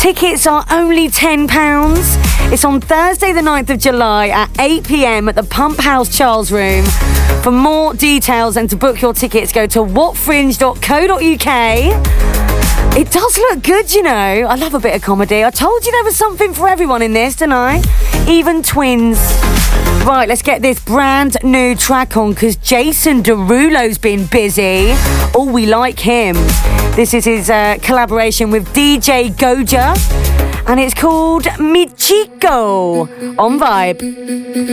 Tickets are only £10. It's on Thursday the 9th of July at 8 p.m. at the Pump House Charles Room. For more details and to book your tickets, go to whatfringe.co.uk. It does look good, you know. I love a bit of comedy. I told you there was something for everyone in this, didn't I? Even twins. Right, let's get this brand new track on because Jason Derulo's been busy. Oh, we like him. This is his collaboration with DJ Goja and it's called Mi Chico on Vibe.